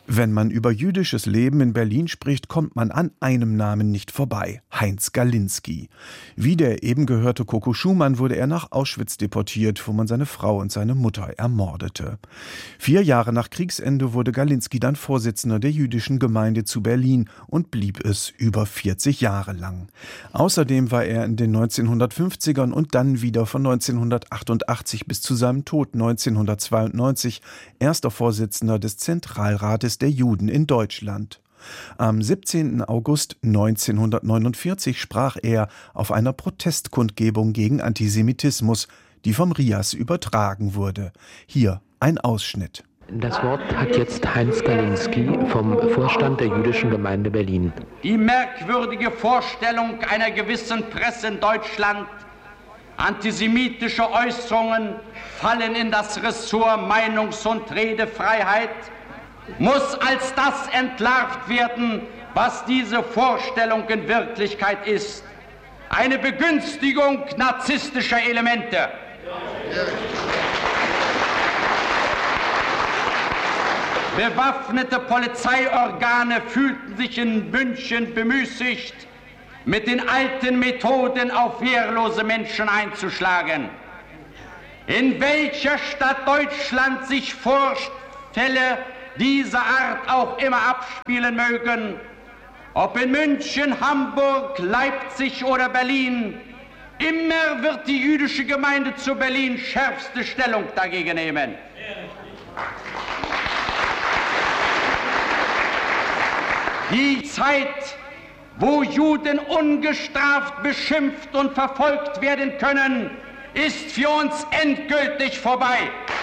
Wenn man über jüdisches Leben in Berlin spricht, kommt man an einem Namen nicht vorbei: Heinz Galinski. Wie der eben gehörte Coco Schumann wurde er nach Auschwitz deportiert, wo man seine Frau und seine Mutter ermordete. 4 Jahre nach Kriegsende wurde Galinski dann Vorsitzender der jüdischen Gemeinde zu Berlin und blieb es über 40 Jahre lang. Außerdem war er in den 1950ern und dann wieder von 1988 bis zu seinem Tod 1992 erster Vorsitzender des Zentralrates der Juden in Deutschland. Am 17. August 1949 sprach er auf einer Protestkundgebung gegen Antisemitismus, die vom RIAS übertragen wurde. Hier ein Ausschnitt. Das Wort hat jetzt Heinz Galinski vom Vorstand der Jüdischen Gemeinde Berlin. Die merkwürdige Vorstellung einer gewissen Presse in Deutschland, antisemitische Äußerungen fallen in das Ressort Meinungs- und Redefreiheit, muss als das entlarvt werden, was diese Vorstellung in Wirklichkeit ist: eine Begünstigung narzisstischer Elemente. Bewaffnete Polizeiorgane fühlten sich in München bemüßigt, mit den alten Methoden auf wehrlose Menschen einzuschlagen. In welcher Stadt Deutschland sich Vorfälle dieser Art auch immer abspielen mögen, ob in München, Hamburg, Leipzig oder Berlin, immer wird die jüdische Gemeinde zu Berlin schärfste Stellung dagegen nehmen. Die Zeit, wo Juden ungestraft beschimpft und verfolgt werden können, ist für uns endgültig vorbei.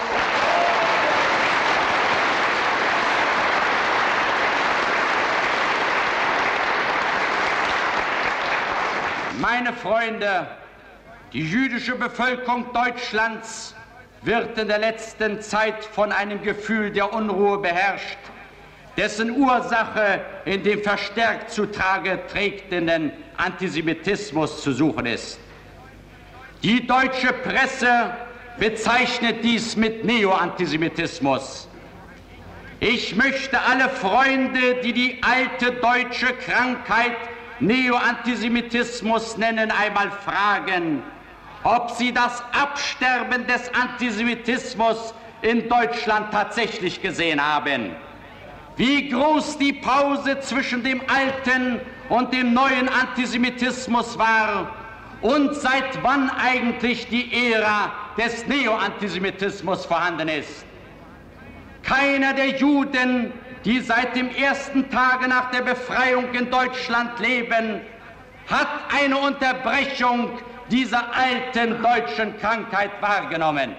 Meine Freunde, die jüdische Bevölkerung Deutschlands wird in der letzten Zeit von einem Gefühl der Unruhe beherrscht, dessen Ursache in dem verstärkt zutage tretenden Antisemitismus zu suchen ist. Die deutsche Presse bezeichnet dies mit Neoantisemitismus. Ich möchte alle Freunde, die die alte deutsche Krankheit Neoantisemitismus nennen, einmal fragen, ob sie das Absterben des Antisemitismus in Deutschland tatsächlich gesehen haben. Wie groß die Pause zwischen dem alten und dem neuen Antisemitismus war und seit wann eigentlich die Ära des Neoantisemitismus vorhanden ist. Keiner der Juden, die seit dem ersten Tage nach der Befreiung in Deutschland leben, hat eine Unterbrechung dieser alten deutschen Krankheit wahrgenommen.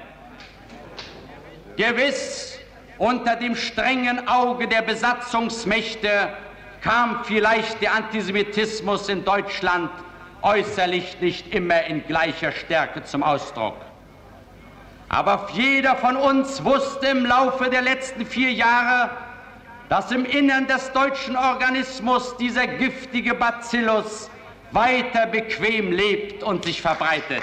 Gewiss, unter dem strengen Auge der Besatzungsmächte kam vielleicht der Antisemitismus in Deutschland äußerlich nicht immer in gleicher Stärke zum Ausdruck. Aber jeder von uns wusste im Laufe der letzten 4 Jahre, dass im Innern des deutschen Organismus dieser giftige Bacillus weiter bequem lebt und sich verbreitet.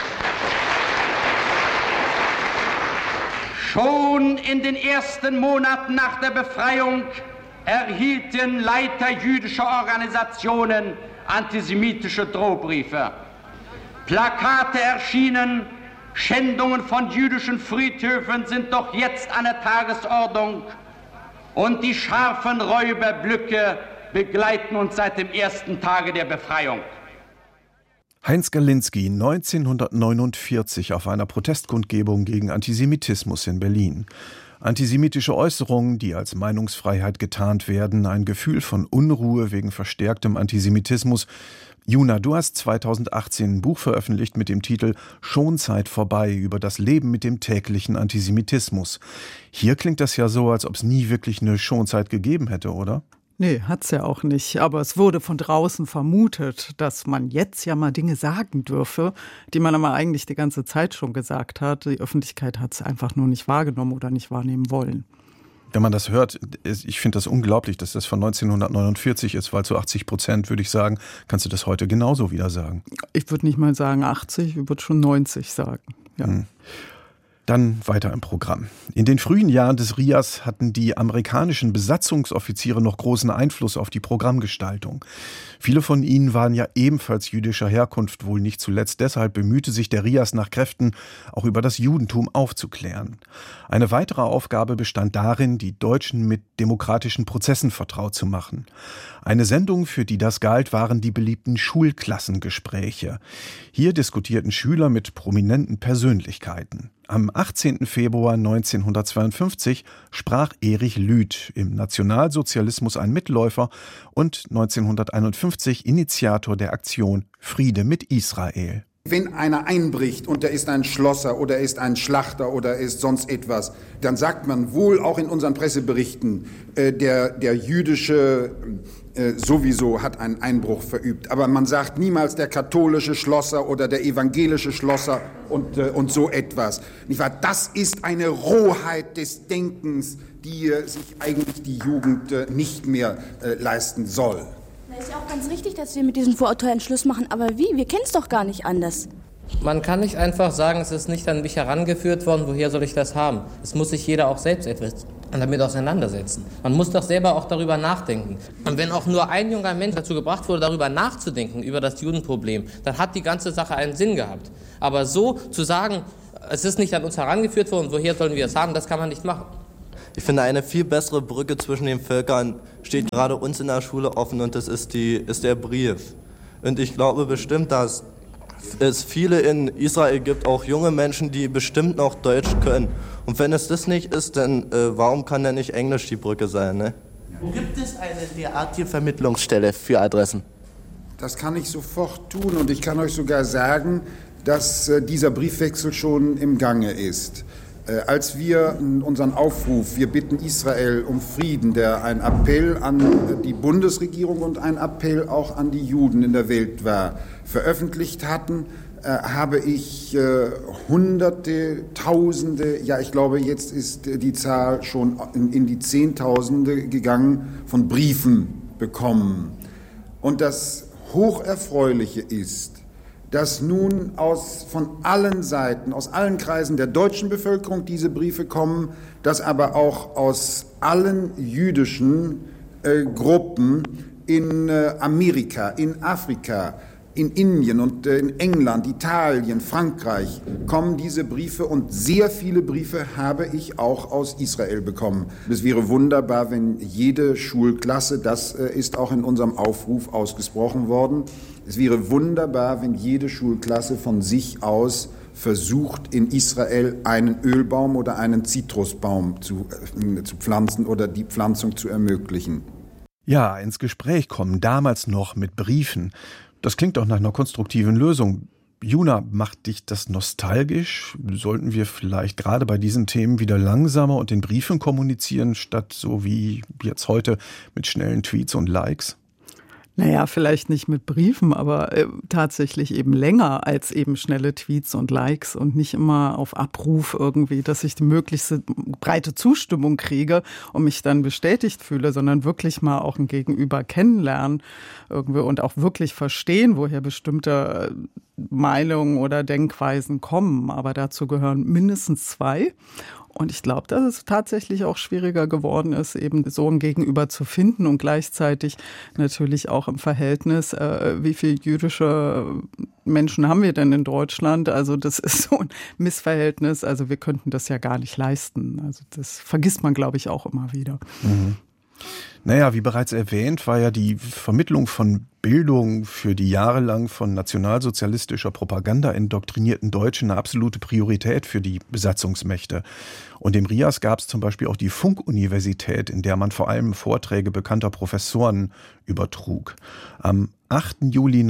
Schon in den ersten Monaten nach der Befreiung erhielten Leiter jüdischer Organisationen antisemitische Drohbriefe. Plakate erschienen, Schändungen von jüdischen Friedhöfen sind doch jetzt an der Tagesordnung und die scharfen Räuberblöcke begleiten uns seit dem ersten Tage der Befreiung. Heinz Galinski 1949 auf einer Protestkundgebung gegen Antisemitismus in Berlin. Antisemitische Äußerungen, die als Meinungsfreiheit getarnt werden, ein Gefühl von Unruhe wegen verstärktem Antisemitismus. Juna, du hast 2018 ein Buch veröffentlicht mit dem Titel »Schonzeit vorbei« über das Leben mit dem täglichen Antisemitismus. Hier klingt das ja so, als ob es nie wirklich eine Schonzeit gegeben hätte, oder? Nee, hat's ja auch nicht. Aber es wurde von draußen vermutet, dass man jetzt ja mal Dinge sagen dürfe, die man aber eigentlich die ganze Zeit schon gesagt hat. Die Öffentlichkeit hat es einfach nur nicht wahrgenommen oder nicht wahrnehmen wollen. Wenn man das hört, ich finde das unglaublich, dass das von 1949 ist, weil zu 80%, würde ich sagen, kannst du das heute genauso wieder sagen. Ich würde nicht mal sagen 80, ich würde schon 90 sagen. Ja. Dann weiter im Programm. In den frühen Jahren des RIAS hatten die amerikanischen Besatzungsoffiziere noch großen Einfluss auf die Programmgestaltung. Viele von ihnen waren ja ebenfalls jüdischer Herkunft, wohl nicht zuletzt deshalb bemühte sich der RIAS nach Kräften, auch über das Judentum aufzuklären. Eine weitere Aufgabe bestand darin, die Deutschen mit demokratischen Prozessen vertraut zu machen. Eine Sendung, für die das galt, waren die beliebten Schulklassengespräche. Hier diskutierten Schüler mit prominenten Persönlichkeiten. Am 18. Februar 1952 sprach Erich Lüth, im Nationalsozialismus ein Mitläufer und 1951 Initiator der Aktion Friede mit Israel. Wenn einer einbricht und er ist ein Schlosser oder er ist ein Schlachter oder er ist sonst etwas, dann sagt man wohl auch in unseren Presseberichten, der jüdische sowieso hat einen Einbruch verübt. Aber man sagt niemals der katholische Schlosser oder der evangelische Schlosser und so etwas. Nicht wahr? Das ist eine Rohheit des Denkens, die sich eigentlich die Jugend nicht mehr leisten soll. Ist ja auch ganz richtig, dass wir mit diesen Vorurteilen Schluss machen, aber wie? Wir kennen es doch gar nicht anders. Man kann nicht einfach sagen, es ist nicht an mich herangeführt worden, woher soll ich das haben? Es muss sich jeder auch selbst etwas damit auseinandersetzen. Man muss doch selber auch darüber nachdenken. Und wenn auch nur ein junger Mensch dazu gebracht wurde, darüber nachzudenken, über das Judenproblem, dann hat die ganze Sache einen Sinn gehabt. Aber so zu sagen, es ist nicht an uns herangeführt worden, woher sollen wir es haben, das kann man nicht machen. Ich finde, eine viel bessere Brücke zwischen den Völkern steht gerade uns in der Schule offen und das ist der Brief. Und ich glaube bestimmt, dass es viele in Israel gibt, auch junge Menschen, die bestimmt noch Deutsch können. Und wenn es das nicht ist, dann warum kann denn nicht Englisch die Brücke sein, ne? Wo gibt es eine derartige Vermittlungsstelle für Adressen? Das kann ich sofort tun und ich kann euch sogar sagen, dass dieser Briefwechsel schon im Gange ist. Als wir unseren Aufruf, wir bitten Israel um Frieden, der ein Appell an die Bundesregierung und ein Appell auch an die Juden in der Welt war, veröffentlicht hatten, habe ich Hunderte, Tausende, ja ich glaube jetzt ist die Zahl schon in die Zehntausende gegangen, von Briefen bekommen. Und das Hocherfreuliche ist, dass nun von allen Seiten, aus allen Kreisen der deutschen Bevölkerung diese Briefe kommen, dass aber auch aus allen jüdischen Gruppen in Amerika, in Afrika, in Indien und in England, Italien, Frankreich kommen diese Briefe und sehr viele Briefe habe ich auch aus Israel bekommen. Es wäre wunderbar, wenn jede Schulklasse, das ist auch in unserem Aufruf ausgesprochen worden, es wäre wunderbar, wenn jede Schulklasse von sich aus versucht, in Israel einen Ölbaum oder einen Zitrusbaum zu pflanzen oder die Pflanzung zu ermöglichen. Ja, ins Gespräch kommen, damals noch mit Briefen. Das klingt doch nach einer konstruktiven Lösung. Juna, macht dich das nostalgisch? Sollten wir vielleicht gerade bei diesen Themen wieder langsamer und in Briefen kommunizieren, statt so wie jetzt heute mit schnellen Tweets und Likes? Naja, vielleicht nicht mit Briefen, aber tatsächlich eben länger als eben schnelle Tweets und Likes und nicht immer auf Abruf irgendwie, dass ich die möglichste breite Zustimmung kriege und mich dann bestätigt fühle, sondern wirklich mal auch ein Gegenüber kennenlernen irgendwie und auch wirklich verstehen, woher bestimmte Meinungen oder Denkweisen kommen. Aber dazu gehören mindestens zwei. Und ich glaube, dass es tatsächlich auch schwieriger geworden ist, eben so ein Gegenüber zu finden und gleichzeitig natürlich auch im Verhältnis, wie viele jüdische Menschen haben wir denn in Deutschland? Also das ist so ein Missverhältnis. Also wir könnten das ja gar nicht leisten. Also das vergisst man, glaube ich, auch immer wieder. Mhm. Naja, wie bereits erwähnt, war ja die Vermittlung von Bildung für die jahrelang von nationalsozialistischer Propaganda indoktrinierten Deutschen eine absolute Priorität für die Besatzungsmächte. Und im RIAS gab es zum Beispiel auch die Funkuniversität, in der man vor allem Vorträge bekannter Professoren übertrug. Am 8. Juli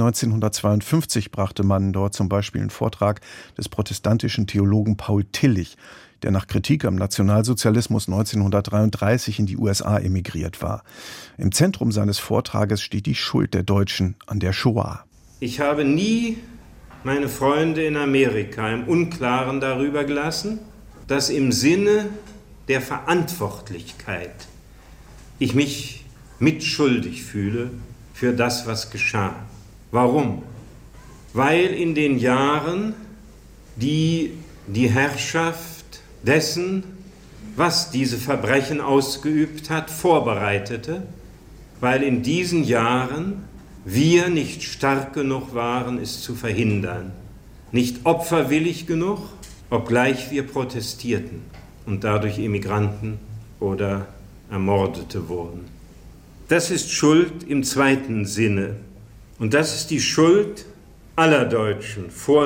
1952 brachte man dort zum Beispiel einen Vortrag des protestantischen Theologen Paul Tillich, der nach Kritik am Nationalsozialismus 1933 in die USA emigriert war. Im Zentrum seines Vortrages steht die Schuld der Deutschen an der Shoah. Ich habe nie meine Freunde in Amerika im Unklaren darüber gelassen, dass im Sinne der Verantwortlichkeit ich mich mitschuldig fühle für das, was geschah. Warum? Weil in den Jahren, die Herrschaft dessen, was diese Verbrechen ausgeübt hat, vorbereitete, weil in diesen Jahren wir nicht stark genug waren, es zu verhindern, nicht opferwillig genug, obgleich wir protestierten und dadurch Emigranten oder Ermordete wurden. Das ist Schuld im zweiten Sinne. Und das ist die Schuld aller Deutschen vor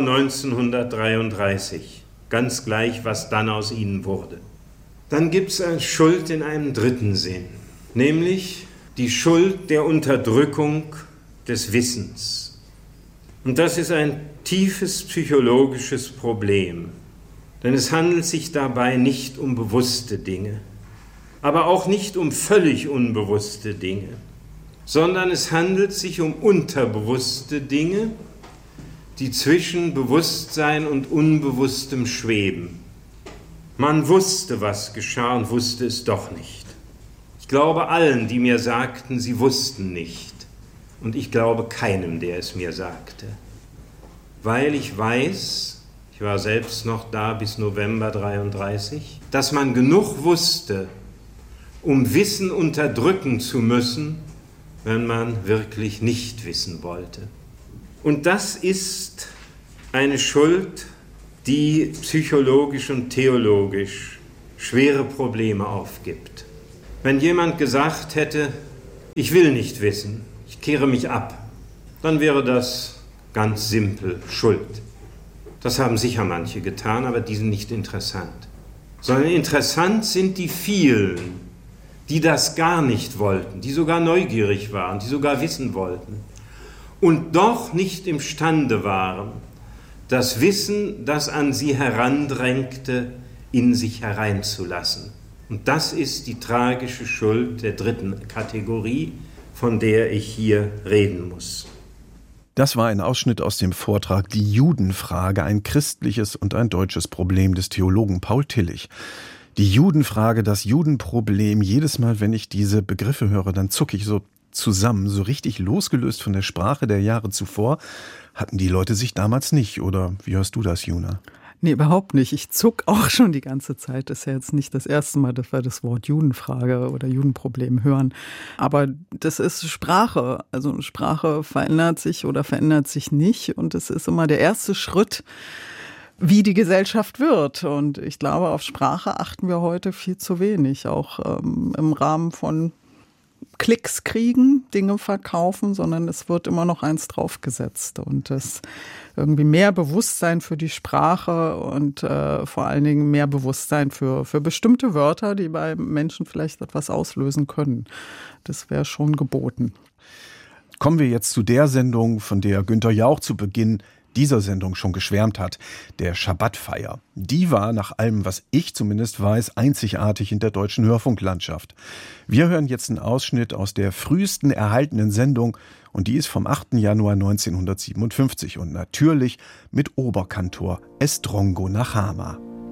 1933, ganz gleich, was dann aus ihnen wurde. Dann gibt es eine Schuld in einem dritten Sinn, nämlich die Schuld der Unterdrückung des Wissens. Und das ist ein tiefes psychologisches Problem, denn es handelt sich dabei nicht um bewusste Dinge, aber auch nicht um völlig unbewusste Dinge, sondern es handelt sich um unterbewusste Dinge, die zwischen Bewusstsein und Unbewusstem schweben. Man wusste, was geschah und wusste es doch nicht. Ich glaube allen, die mir sagten, sie wussten nicht. Und ich glaube keinem, der es mir sagte. Weil ich weiß, ich war selbst noch da bis November 1933, dass man genug wusste, um Wissen unterdrücken zu müssen, wenn man wirklich nicht wissen wollte. Und das ist eine Schuld, die psychologisch und theologisch schwere Probleme aufgibt. Wenn jemand gesagt hätte, ich will nicht wissen, ich kehre mich ab, dann wäre das ganz simpel Schuld. Das haben sicher manche getan, aber die sind nicht interessant. Sondern interessant sind die vielen, die das gar nicht wollten, die sogar neugierig waren, die sogar wissen wollten und doch nicht imstande waren, das Wissen, das an sie herandrängte, in sich hereinzulassen. Und das ist die tragische Schuld der dritten Kategorie, von der ich hier reden muss. Das war ein Ausschnitt aus dem Vortrag Die Judenfrage, ein christliches und ein deutsches Problem des Theologen Paul Tillich. Die Judenfrage, das Judenproblem, jedes Mal, wenn ich diese Begriffe höre, dann zucke ich so zusammen, so richtig losgelöst von der Sprache der Jahre zuvor. Hatten die Leute sich damals nicht, oder wie hörst du das, Juna? Nee, überhaupt nicht. Ich zuck auch schon die ganze Zeit. Das ist ja jetzt nicht das erste Mal, dass wir das Wort Judenfrage oder Judenproblem hören. Aber das ist Sprache. Also Sprache verändert sich oder verändert sich nicht. Und es ist immer der erste Schritt, wie die Gesellschaft wird. Und ich glaube, auf Sprache achten wir heute viel zu wenig. Auch im Rahmen von Klicks kriegen, Dinge verkaufen, sondern es wird immer noch eins draufgesetzt. Und das irgendwie mehr Bewusstsein für die Sprache und vor allen Dingen mehr Bewusstsein für bestimmte Wörter, die bei Menschen vielleicht etwas auslösen können. Das wäre schon geboten. Kommen wir jetzt zu der Sendung, von der Günter Jauch zu Beginn dieser Sendung schon geschwärmt hat, der Schabbatfeier. Die war, nach allem, was ich zumindest weiß, einzigartig in der deutschen Hörfunklandschaft. Wir hören jetzt einen Ausschnitt aus der frühesten erhaltenen Sendung und die ist vom 8. Januar 1957 und natürlich mit Oberkantor Estrongo Nachama.